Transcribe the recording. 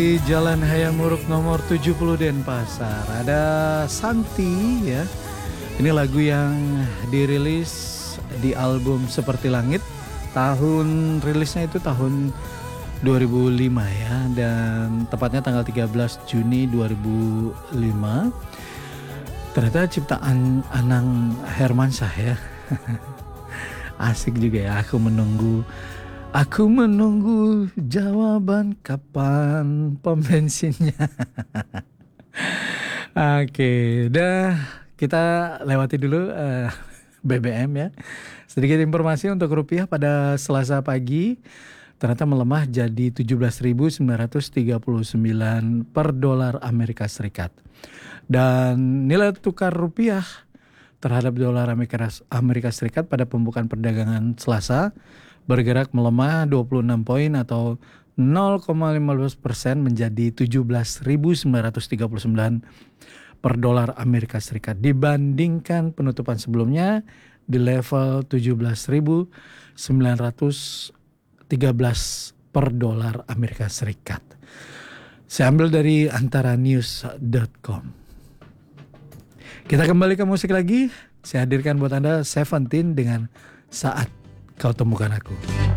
Di Jalan Hayam Muruk nomor 70 Denpasar ada Santi ya. Ini lagu yang dirilis di album Seperti Langit. Tahun rilisnya itu tahun 2005 ya, dan tepatnya tanggal 13 Juni 2005. Ternyata ciptaan Anang Hermansyah ya. Asik juga ya. Aku menunggu jawaban kapan pembensinnya. Oke, udah kita lewati dulu BBM ya. Sedikit informasi untuk rupiah pada Selasa pagi. Ternyata melemah jadi 17.939 per dolar Amerika Serikat. Dan nilai tukar rupiah terhadap dolar Amerika Serikat pada pembukaan perdagangan Selasa bergerak melemah 26 poin atau 0,15% menjadi 17.939 per dolar Amerika Serikat dibandingkan penutupan sebelumnya di level 17.913 per dolar Amerika Serikat. Saya ambil dari antaranews.com. Kita kembali ke musik lagi. Saya hadirkan buat Anda Seventeen dengan Saat Kau Temukan Aku.